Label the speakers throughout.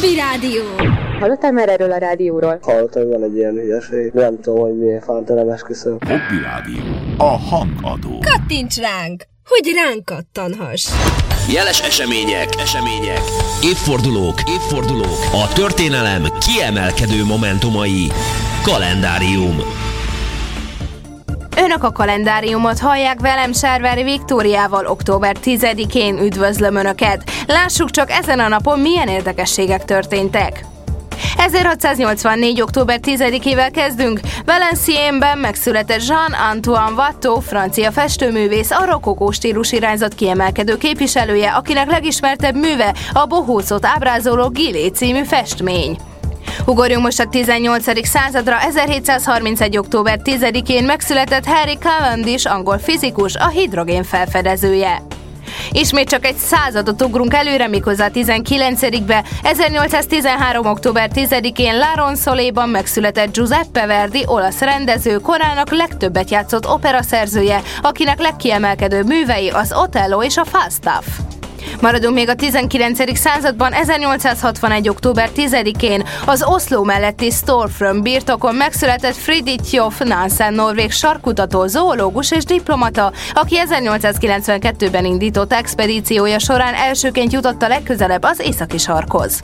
Speaker 1: Hobby Rádió.
Speaker 2: Hallottál már erről a rádióról?
Speaker 3: Hallottam, hogy van egy ilyen hülyeség. Nem tudom, hogy miért fántelen esküszöm.
Speaker 4: Hobby Rádió. A hangadó.
Speaker 1: Kattints ránk, hogy ránk kattanhass.
Speaker 5: Jeles események. Évfordulók. A történelem kiemelkedő momentumai. Kalendárium.
Speaker 6: Önök a kalendáriumot hallják, velem Sárvári Viktóriával. Október 10-én üdvözlöm Önöket. Lássuk csak ezen a napon milyen érdekességek történtek. 1684. október 10-ével kezdünk. Valenciennesben megszületett Jean-Antoine Watteau, francia festőművész, a rokokó stílus irányzat kiemelkedő képviselője, akinek legismertebb műve a bohócot ábrázoló Gillet című festmény. Ugorjunk most a 18. századra. 1731. október 10-én megszületett Henry Cavendish, angol fizikus, a hidrogén felfedezője. Ismét csak egy századot ugrunk előre, méghozzá a 19-be. 1813. október 10-én La Ronsoléban megszületett Giuseppe Verdi, olasz rendező, korának legtöbbet játszott operaszerzője, akinek legkiemelkedőbb művei az Otello és a Falstaff. Maradunk még a 19. században. 1861. október 10-én az Oszló melletti Storfröm birtokon megszületett Fridtjof Nansen, norvég sarkkutató, zoológus és diplomata, aki 1892-ben indított expedíciója során elsőként jutott a legközelebb az északi sarkhoz.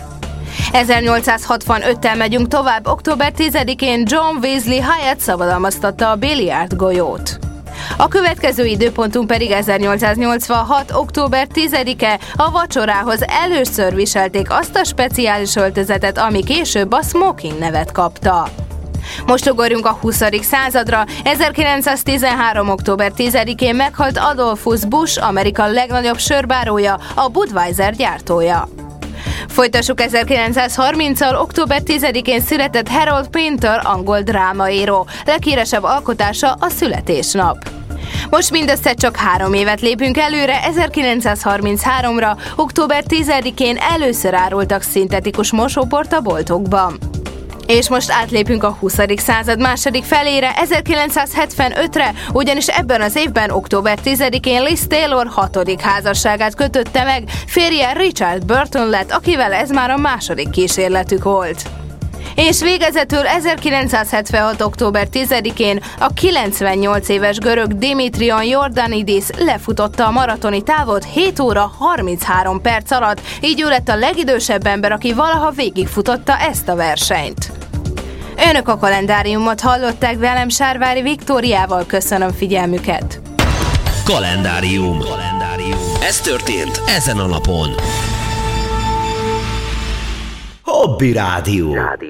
Speaker 6: 1865-tel megyünk tovább. Október 10-én John Wesley Hyatt szabadalmaztatta a Billiard golyót. A következő időpontunk pedig 1886. október 10-e. A vacsorához először viselték azt a speciális öltözetet, ami később a smoking nevet kapta. Most ugorjunk a 20. századra. 1913. október 10-én meghalt Adolphus Busch, Amerika legnagyobb sörbárója, a Budweiser gyártója. Folytassuk 1930-al. Október 10-én született Harold Pinter, angol drámaíró. Leghíresebb alkotása a Születésnap. Most mindössze csak 3 évet lépünk előre. 1933-ra. Október 10-én először árultak szintetikus mosóport a boltokban. És most átlépünk a 20. század második felére, 1975-re, ugyanis ebben az évben, október 10-én Liz Taylor 6. házasságát kötötte meg, férje Richard Burton lett, akivel ez már a második kísérletük volt. És végezetül 1976. október 10-én a 98 éves görög Dimitrion Jordanidis lefutotta a maratoni távot 7 óra 33 perc alatt, így ő lett a legidősebb ember, aki valaha végigfutotta ezt a versenyt. Önök a kalendáriumot hallották, velem Sárvári Viktóriával. Köszönöm figyelmüket.
Speaker 5: Kalendárium. Ez történt ezen a napon.
Speaker 7: Hobby Rádió.